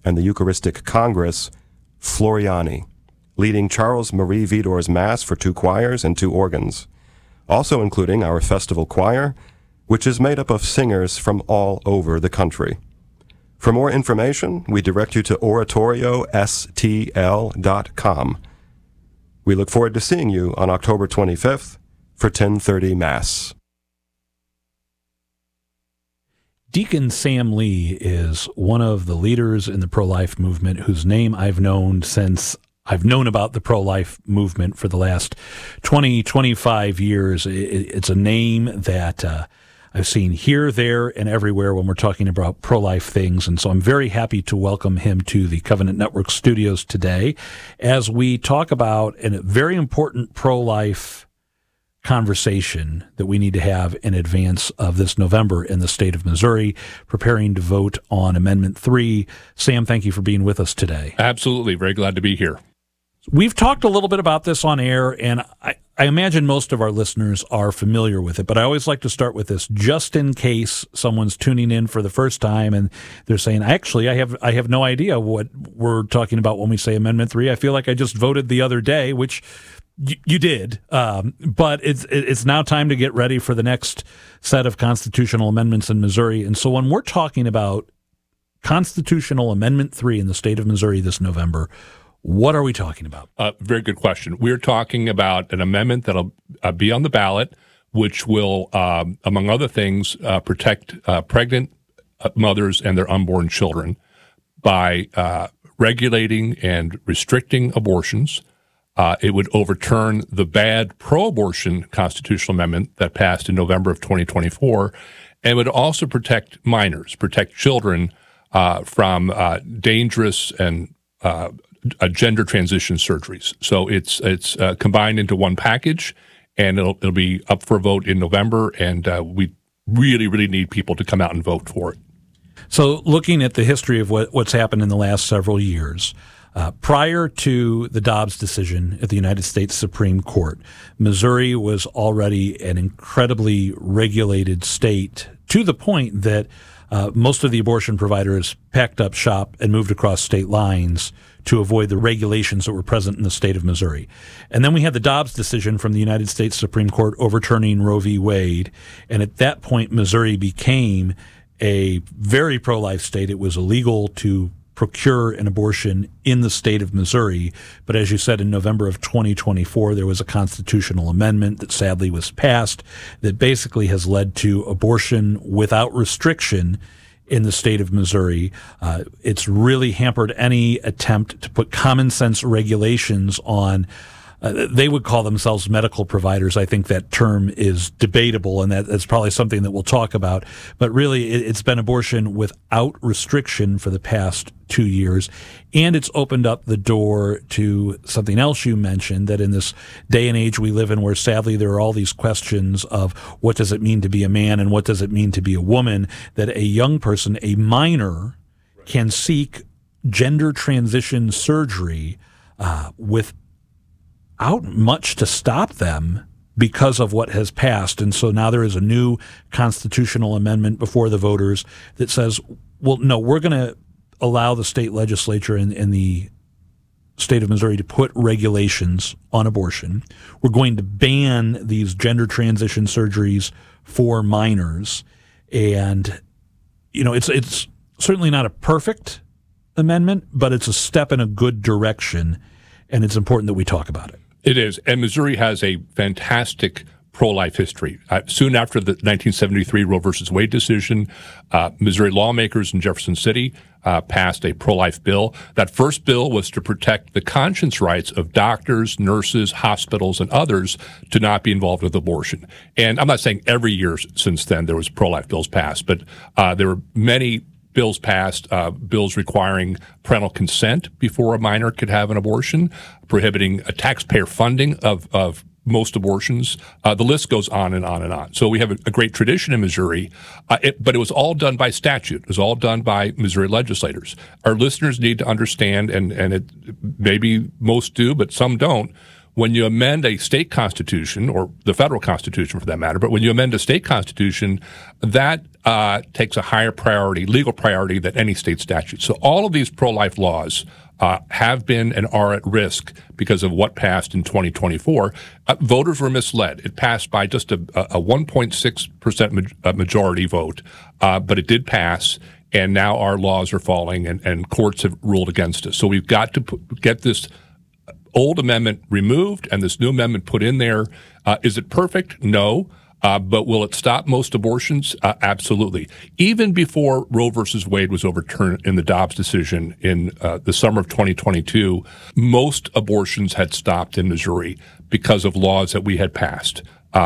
and the Eucharistic Congress, Floriani, leading Charles Marie Vidor's Mass for 2 choirs and 2 organs, also including our festival choir, which is made up of singers from all over the country. For more information, we direct you to oratoriostl.com. We look forward to seeing you on October 25th for 10:30 Mass. Deacon Sam Lee is one of the leaders in the pro-life movement whose name I've known since I've known about the pro-life movement for the last 20, 25 years. It's a name that I've seen here, there, and everywhere when we're talking about pro-life things. And so I'm very happy to welcome him to the Covenant Network studios today as we talk about a very important pro-life conversation that we need to have in advance of this November in the state of Missouri, preparing to vote on Amendment 3. Sam, thank you for being with us today. Absolutely. Very glad to be here. We've talked a little bit about this on air, and I imagine most of our listeners are familiar with it, but I always like to start with this just in case someone's tuning in for the first time and they're saying, actually, I have no idea what we're talking about when we say Amendment 3. I feel like I just voted the other day, which you did, but it's now time to get ready for the next set of constitutional amendments in Missouri. And so when we're talking about Constitutional Amendment 3 in the state of Missouri this November, what are we talking about? Very good question. We're talking about an amendment that'll be on the ballot, which will, among other things, protect pregnant mothers and their unborn children by regulating and restricting abortions. It would overturn the bad pro-abortion constitutional amendment that passed in November of 2024, and would also protect minors, protect children from dangerous and gender transition surgeries. So it's combined into one package, and it'll be up for a vote in November, and we really, really need people to come out and vote for it. So looking at the history of what's happened in the last several years, prior to the Dobbs decision at the United States Supreme Court, Missouri was already an incredibly regulated state to the point that most of the abortion providers packed up shop and moved across state lines to avoid the regulations that were present in the state of Missouri. And then we had the Dobbs decision from the United States Supreme Court overturning Roe v. Wade. And at that point, Missouri became a very pro-life state. It was illegal to procure an abortion in the state of Missouri. But as you said, in November of 2024, there was a constitutional amendment that sadly was passed that basically has led to abortion without restriction in the state of Missouri. It's really hampered any attempt to put common sense regulations on they would call themselves medical providers. I think that term is debatable, and that's probably something that we'll talk about. But really, it's been abortion without restriction for the past 2 years, and it's opened up the door to something else you mentioned, that in this day and age we live in where sadly there are all these questions of what does it mean to be a man and what does it mean to be a woman, that a young person, a minor, can seek gender transition surgery without much to stop them because of what has passed. And so now there is a new constitutional amendment before the voters that says, well, no, we're going to allow the state legislature in the state of Missouri to put regulations on abortion. We're going to ban these gender transition surgeries for minors. And, you know, it's certainly not a perfect amendment, but it's a step in a good direction, and it's important that we talk about it. It is, and Missouri has a fantastic pro-life history. Soon after the 1973 Roe versus Wade decision, Missouri lawmakers in Jefferson City passed a pro-life bill. That first bill was to protect the conscience rights of doctors, nurses, hospitals, and others to not be involved with abortion. And I'm not saying every year since then there was pro-life bills passed, but there were many bills passed, bills requiring parental consent before a minor could have an abortion, prohibiting taxpayer funding of most abortions. The list goes on and on and on. So we have a great tradition in Missouri, but it was all done by statute. It was all done by Missouri legislators. Our listeners need to understand, and maybe most do, but some don't. when you amend a state constitution, or the federal constitution for that matter, but when you amend a state constitution, that takes a higher priority, legal priority, than any state statute. So all of these pro-life laws have been and are at risk because of what passed in 2024. Voters were misled. It passed by just a 1.6% majority vote, but it did pass, and now our laws are falling, and courts have ruled against us. So we've got to get this old amendment removed and this new amendment put in there. Is it perfect? No. But will it stop most abortions? Absolutely. Even before Roe versus Wade was overturned in the Dobbs decision in the summer of 2022, most abortions had stopped in Missouri because of laws that we had passed.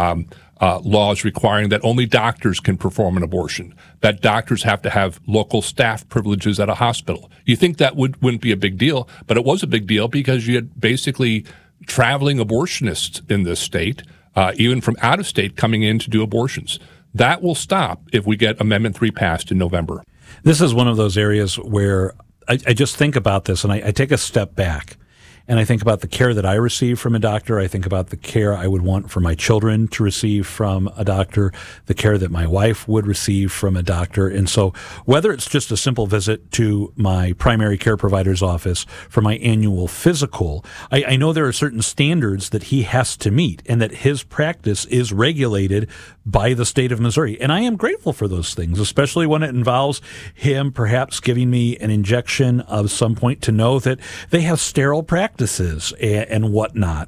Laws requiring that only doctors can perform an abortion, that doctors have to have local staff privileges at a hospital. You think that wouldn't be a big deal, but it was a big deal because you had basically traveling abortionists in this state, even from out of state, coming in to do abortions. That will stop if we get Amendment 3 passed in November. This is one of those areas where I just think about this and I take a step back. And I think about the care that I receive from a doctor. I think about the care I would want for my children to receive from a doctor, the care that my wife would receive from a doctor. And so whether it's just a simple visit to my primary care provider's office for my annual physical, I know there are certain standards that he has to meet and that his practice is regulated by the state of Missouri. And I am grateful for those things, especially when it involves him perhaps giving me an injection of some point to know that they have sterile practices and whatnot.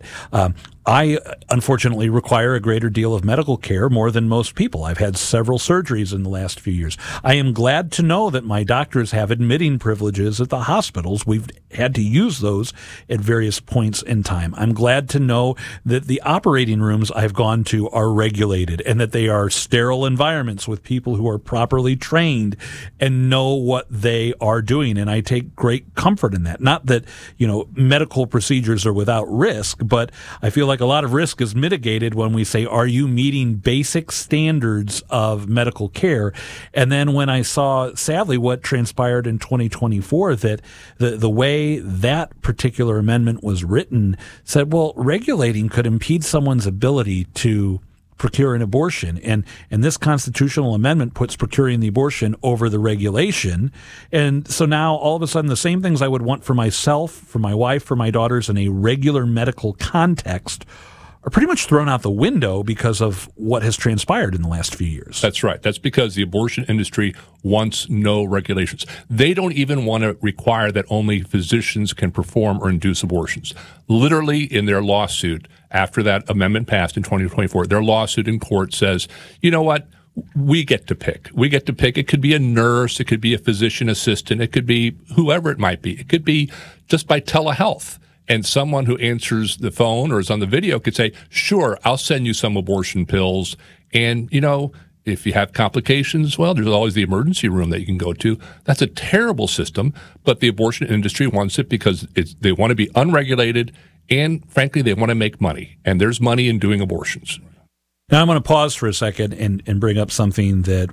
I, unfortunately, require a greater deal of medical care more than most people. I've had several surgeries in the last few years. I am glad to know that my doctors have admitting privileges at the hospitals. We've had to use those at various points in time. I'm glad to know that the operating rooms I've gone to are regulated and that they are sterile environments with people who are properly trained and know what they are doing. And I take great comfort in that. Not that, medical procedures are without risk, but I feel like a lot of risk is mitigated when we say, are you meeting basic standards of medical care? And then when I saw, sadly, what transpired in 2024, that the way that particular amendment was written said, well, regulating could impede someone's ability to procure an abortion. And this constitutional amendment puts procuring the abortion over the regulation. And so now all of a sudden the same things I would want for myself, for my wife, for my daughters in a regular medical context are pretty much thrown out the window because of what has transpired in the last few years. That's right. That's because the abortion industry wants no regulations. They don't even want to require that only physicians can perform or induce abortions. Literally, in their lawsuit, after that amendment passed in 2024, their lawsuit in court says, you know what? We get to pick. We get to pick. It could be a nurse. It could be a physician assistant. It could be whoever it might be. It could be just by telehealth. And someone who answers the phone or is on the video could say, sure, I'll send you some abortion pills. And, if you have complications, well, there's always the emergency room that you can go to. That's a terrible system, but the abortion industry wants it because they want to be unregulated and, frankly, they want to make money. And there's money in doing abortions. Now I'm going to pause for a second and bring up something that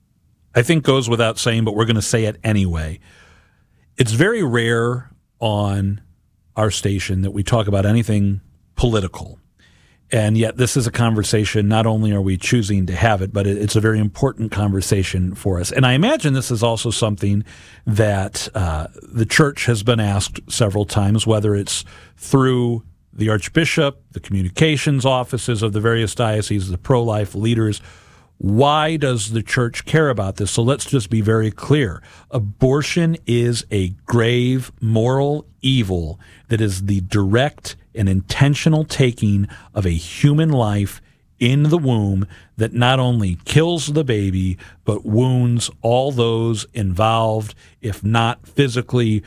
I think goes without saying, but we're going to say it anyway. It's very rare on our station that we talk about anything political. And yet this is a conversation, not only are we choosing to have it, but it's a very important conversation for us. And I imagine this is also something that the church has been asked several times, whether it's through the Archbishop, the communications offices of the various dioceses, the pro-life leaders. Why does the church care about this? So let's just be very clear. Abortion is a grave moral evil that is the direct and intentional taking of a human life in the womb that not only kills the baby, but wounds all those involved, if not physically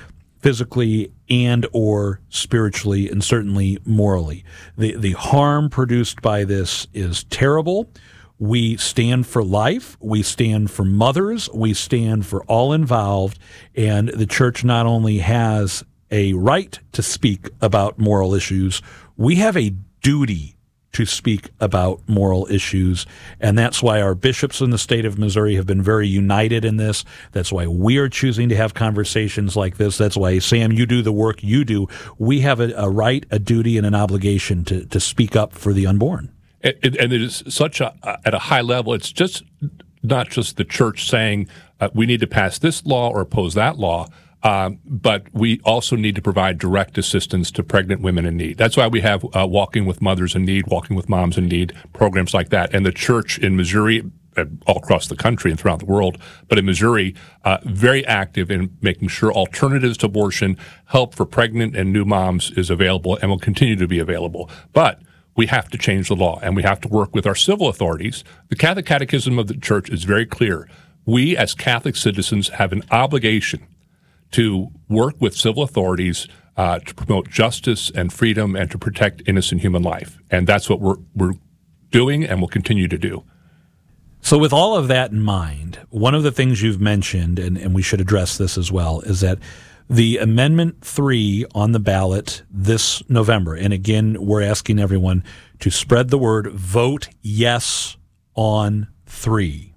and or spiritually, and certainly morally. The harm produced by this is terrible. We stand for life. We stand for mothers. We stand for all involved. And the church not only has a right to speak about moral issues, we have a duty to speak about moral issues. And that's why our bishops in the state of Missouri have been very united in this. That's why we are choosing to have conversations like this. That's why, Sam, you do the work you do. We have a right, a duty, and an obligation to speak up for the unborn. And it is such at a high level, it's just not just the church saying we need to pass this law or oppose that law. But we also need to provide direct assistance to pregnant women in need. That's why we have Walking with Mothers in Need, Walking with Moms in Need, programs like that. And the church in Missouri, all across the country and throughout the world, but in Missouri, very active in making sure alternatives to abortion, help for pregnant and new moms is available and will continue to be available. But we have to change the law, and we have to work with our civil authorities. The Catholic Catechism of the Church is very clear. We, as Catholic citizens, have an obligation to work with civil authorities to promote justice and freedom and to protect innocent human life. And that's what we're doing and will continue to do. So with all of that in mind, one of the things you've mentioned, and we should address this as well, is that the Amendment 3 on the ballot this November, and again, we're asking everyone to spread the word, vote yes on 3.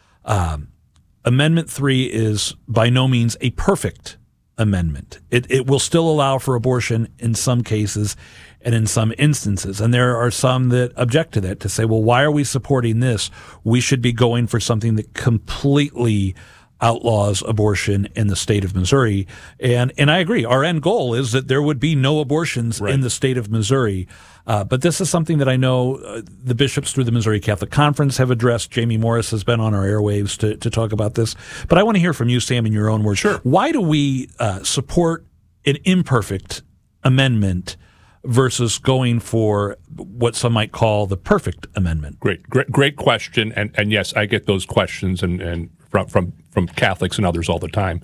Amendment 3 is by no means a perfect amendment. It will still allow for abortion in some cases and in some instances. And there are some that object to that, to say, well, why are we supporting this? We should be going for something that completely outlaws abortion in the state of Missouri. And I agree. Our end goal is that there would be no abortions in the state of Missouri. But this is something that I know the bishops through the Missouri Catholic Conference have addressed. Jamie Morris has been on our airwaves to talk about this. But I want to hear from you, Sam, in your own words. Sure. Why do we support an imperfect amendment versus going for what some might call the perfect amendment? Great question. And yes, I get those questions and from Catholics and others all the time.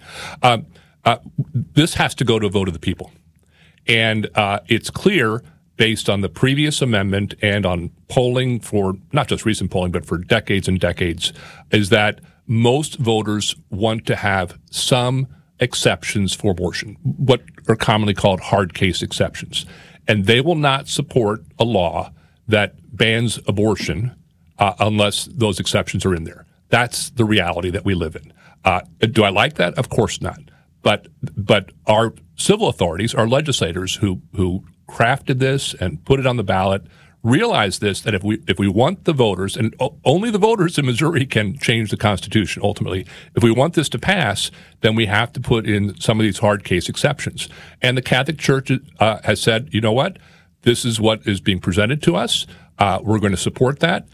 This has to go to a vote of the people. And it's clear, based on the previous amendment and on polling for not just recent polling, but for decades and decades, is that most voters want to have some exceptions for abortion, what are commonly called hard case exceptions. And they will not support a law that bans abortion unless those exceptions are in there. That's the reality that we live in. Do I like that? Of course not. But our civil authorities, our legislators who crafted this and put it on the ballot, realize this, that if we want the voters, and only the voters in Missouri can change the Constitution ultimately, if we want this to pass, then we have to put in some of these hard case exceptions. And the Catholic Church has said, you know what, this is what is being presented to us. We're going to support that.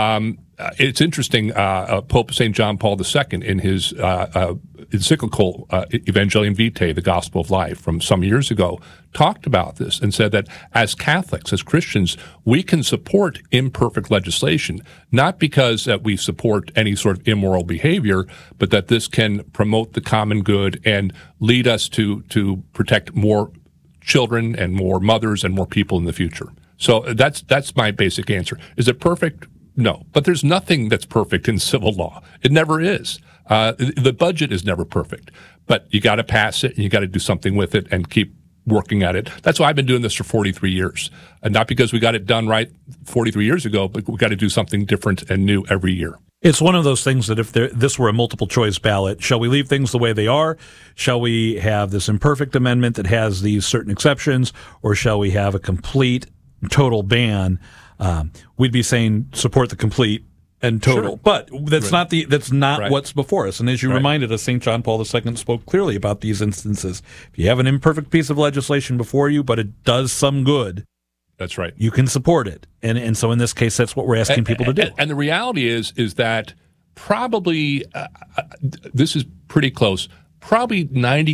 It's interesting, Pope St. John Paul II, in his encyclical Evangelium Vitae, the Gospel of Life, from some years ago, talked about this and said that as Catholics, as Christians, we can support imperfect legislation, not because that we support any sort of immoral behavior, but that this can promote the common good and lead us to protect more children and more mothers and more people in the future. So that's my basic answer. Is it perfect? No, but there's nothing that's perfect in civil law. It never is. The budget is never perfect, but you got to pass it and you got to do something with it and keep working at it. That's why I've been doing this for 43 years, and not because we got it done right 43 years ago, but we got to do something different and new every year. It's one of those things that if this were a multiple choice ballot, shall we leave things the way they are? Shall we have this imperfect amendment that has these certain exceptions, or shall we have a complete, total ban? We'd be saying support the complete and total, sure. But that's not Right. what's before us. And as you reminded us, St. John Paul II spoke clearly about these instances. If you have an imperfect piece of legislation before you, but it does some good, That's right. you can support it. And so in this case, that's what we're asking people to do. And the reality is that probably this is pretty close. Probably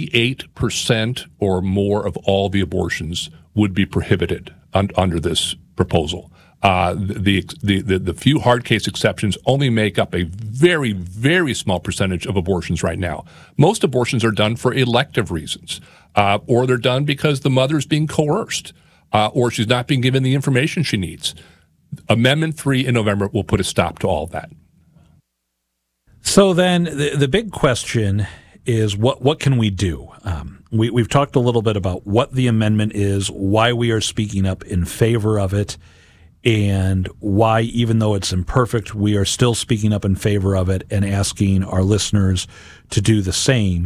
98% or more of all the abortions would be prohibited under this proposal. The few hard case exceptions only make up a very, very small percentage of abortions right now. Most abortions are done for elective reasons, or they're done because the mother's being coerced, or she's not being given the information she needs. Amendment 3 in November will put a stop to all that. So then the big question is what can we do? We've talked a little bit about what the amendment is, why we are speaking up in favor of it. and why, even though it's imperfect, we are still speaking up in favor of it and asking our listeners to do the same.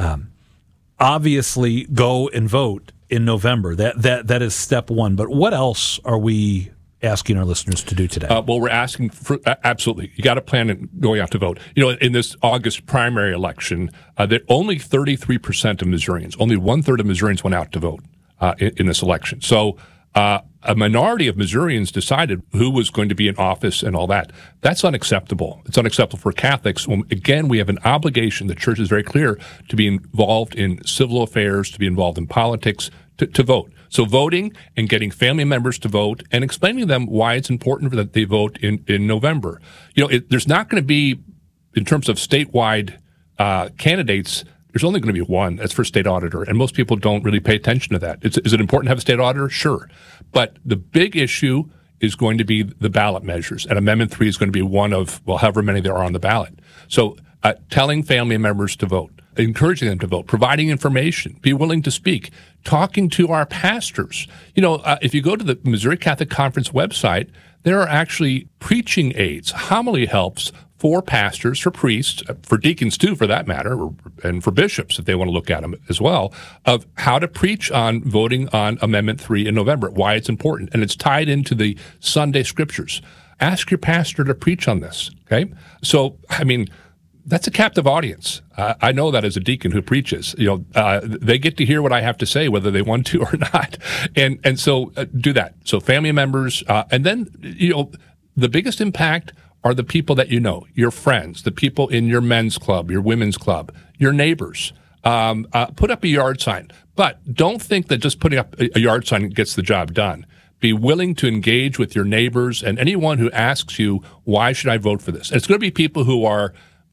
Obviously, go and vote in November. That is step one. But what else are we asking our listeners to do today? Well, we're asking for absolutely. You got to plan on going out to vote. In this August primary election, that only 33% of Missourians, only 1/3 of Missourians went out to vote in this election. So a minority of Missourians decided who was going to be in office and all that. That's unacceptable. It's unacceptable for Catholics. Again, we have an obligation, the church is very clear, to be involved in civil affairs, to be involved in politics, to vote. So voting and getting family members to vote and explaining to them why it's important that they vote in November. There's not going to be, in terms of statewide candidates, there's only going to be one. That's for state auditor, and most people don't really pay attention to that. Is it important to have a state auditor? Sure. But the big issue is going to be the ballot measures, and Amendment 3 is going to be one of, however many there are on the ballot. So telling family members to vote, encouraging them to vote, providing information, be willing to speak, talking to our pastors. If you go to the Missouri Catholic Conference website, there are actually preaching aids, homily helps for pastors, for priests, for deacons too, for that matter, and for bishops if they want to look at them as well, of how to preach on voting on Amendment 3 in November, why it's important. And it's tied into the Sunday scriptures. Ask your pastor to preach on this, okay? So, that's a captive audience. I know that as a deacon who preaches. They get to hear what I have to say, whether they want to or not. And so do that. So family members, and then, the biggest impact are the people that your friends, the people in your men's club, your women's club, your neighbors. Put up a yard sign. But don't think that just putting up a yard sign gets the job done. Be willing to engage with your neighbors and anyone who asks you, why should I vote for this? And it's going to be people who are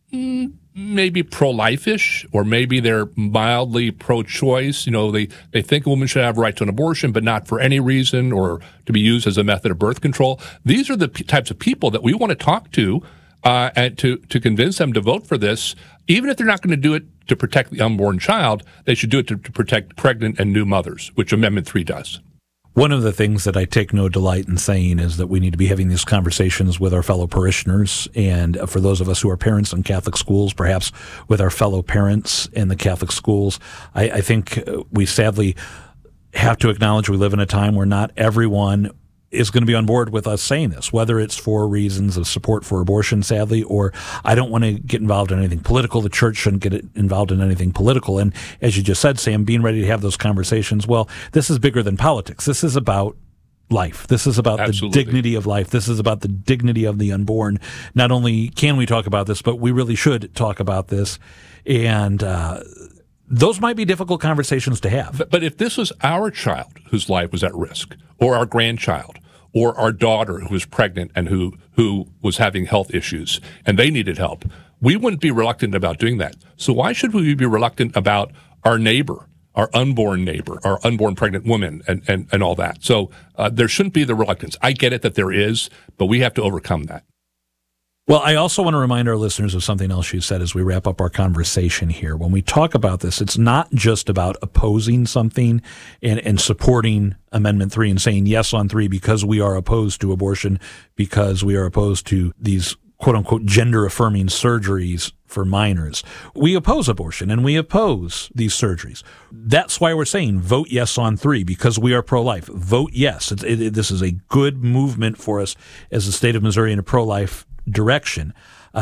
maybe pro-life-ish, or maybe they're mildly pro-choice. They think a woman should have a right to an abortion, but not for any reason, or to be used as a method of birth control. These are the types of people that we want to talk to and to convince them to vote for this. Even if they're not going to do it to protect the unborn child, they should do it to protect pregnant and new mothers, which Amendment 3 does. One of the things that I take no delight in saying is that we need to be having these conversations with our fellow parishioners, and for those of us who are parents in Catholic schools, perhaps with our fellow parents in the Catholic schools. I think we sadly have to acknowledge we live in a time where not everyone is going to be on board with us saying this, whether it's for reasons of support for abortion, sadly, or I don't want to get involved in anything political. The church shouldn't get involved in anything political. And as you just said, Sam, being ready to have those conversations, well, this is bigger than politics. This is about life. This is about Absolutely. The dignity of life. This is about the dignity of the unborn. Not only can we talk about this, but we really should talk about this. And those might be difficult conversations to have. But if this was our child whose life was at risk, or our grandchild, or our daughter who was pregnant and who was having health issues and they needed help, we wouldn't be reluctant about doing that. So why should we be reluctant about our neighbor, our unborn neighbor, our unborn pregnant woman, and all that? So there shouldn't be the reluctance. I get it that there is, but we have to overcome that. Well, I also want to remind our listeners of something else you said as we wrap up our conversation here. When we talk about this, it's not just about opposing something and supporting Amendment 3 and saying yes on 3 because we are opposed to abortion, because we are opposed to these quote-unquote gender-affirming surgeries for minors. We oppose abortion, and we oppose these surgeries. That's why we're saying vote yes on 3, because we are pro-life. Vote yes. This is a good movement for us as the state of Missouri in a pro-life direction.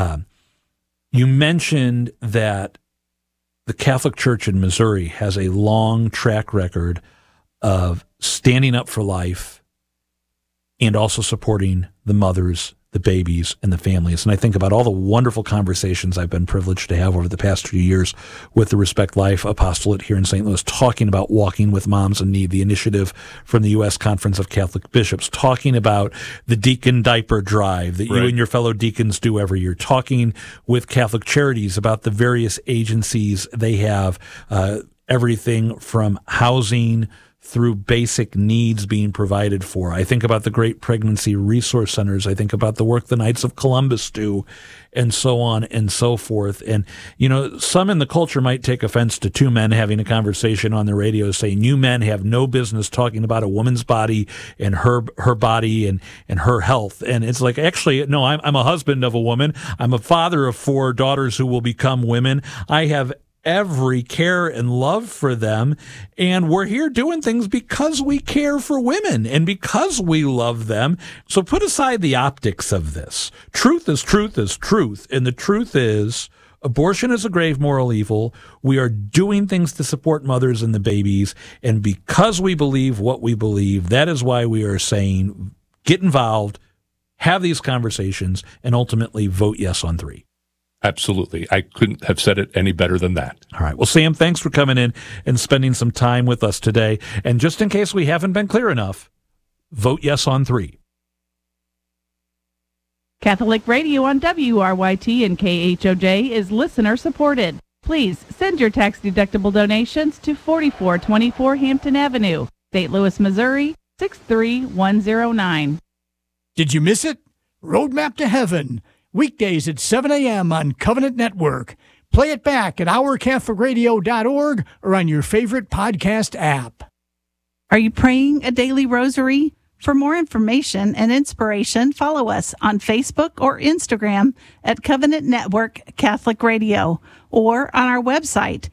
You mentioned that the Catholic Church in Missouri has a long track record of standing up for life and also supporting the mothers, the babies, and the families. And I think about all the wonderful conversations I've been privileged to have over the past few years with the Respect Life Apostolate here in St. Louis, talking about Walking with Moms in Need, the initiative from the U.S. Conference of Catholic Bishops, talking about the Deacon Diaper Drive that you and your fellow deacons do every year, talking with Catholic Charities about the various agencies they have, everything from housing through basic needs being provided for. I think about the great pregnancy resource centers. I think about the work the Knights of Columbus do, and so on and so forth. And, some in the culture might take offense to two men having a conversation on the radio saying, you men have no business talking about a woman's body and her body and her health. And it's like, actually, no, I'm a husband of a woman. I'm a father of 4 daughters who will become women. I have every care and love for them, and we're here doing things because we care for women and because we love them. So put aside the optics of this. Truth is truth is truth, and the truth is abortion is a grave moral evil. We are doing things to support mothers and the babies, and because we believe what we believe, that is why we are saying get involved, have these conversations, and ultimately vote yes on 3. Absolutely. I couldn't have said it any better than that. All right. Well, Sam, thanks for coming in and spending some time with us today. And just in case we haven't been clear enough, vote yes on 3. Catholic Radio on WRYT and KHOJ is listener supported. Please send your tax-deductible donations to 4424 Hampton Avenue, St. Louis, Missouri, 63109. Did you miss it? Roadmap to Heaven. Weekdays at 7 a.m. on Covenant Network. Play it back at ourcatholicradio.org or on your favorite podcast app. Are you praying a daily rosary? For more information and inspiration, follow us on Facebook or Instagram at Covenant Network Catholic Radio or on our website,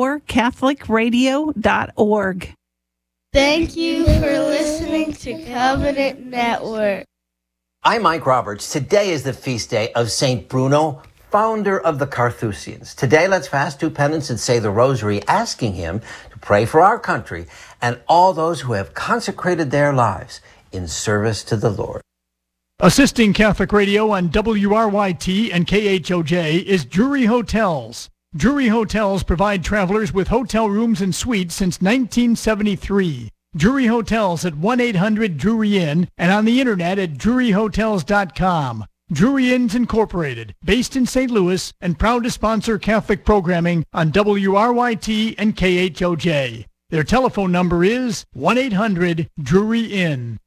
ourcatholicradio.org. Thank you for listening to Covenant Network. I'm Mike Roberts. Today is the feast day of St. Bruno, founder of the Carthusians. Today, let's fast, do penance, and say the rosary, asking him to pray for our country and all those who have consecrated their lives in service to the Lord. Assisting Catholic Radio on WRYT and KHOJ is Drury Hotels. Drury Hotels provide travelers with hotel rooms and suites since 1973. Drury Hotels at 1-800-DRURY INN and on the internet at druryhotels.com. Drury Inns Incorporated, based in St. Louis and proud to sponsor Catholic programming on WRYT and KHOJ. Their telephone number is 1-800-DRURY INN.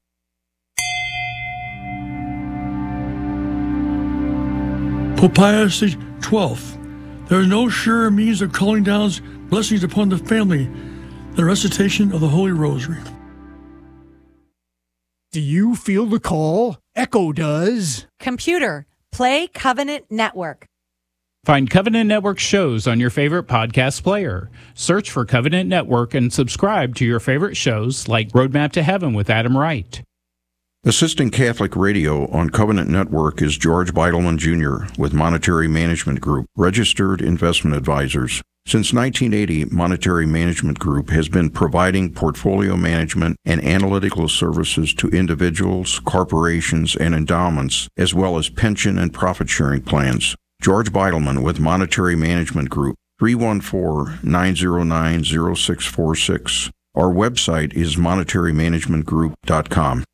Pope Pius XII. There is no surer means of calling down blessings upon the family than the recitation of the Holy Rosary. Do you feel the call? Echo does. Computer, play Covenant Network. Find Covenant Network shows on your favorite podcast player. Search for Covenant Network and subscribe to your favorite shows like Roadmap to Heaven with Adam Wright. Assisting Catholic Radio on Covenant Network is George Beidelman Jr. with Monetary Management Group, registered investment advisors. Since 1980, Monetary Management Group has been providing portfolio management and analytical services to individuals, corporations, and endowments, as well as pension and profit-sharing plans. George Beidelman with Monetary Management Group, 314-909-0646. Our website is monetarymanagementgroup.com.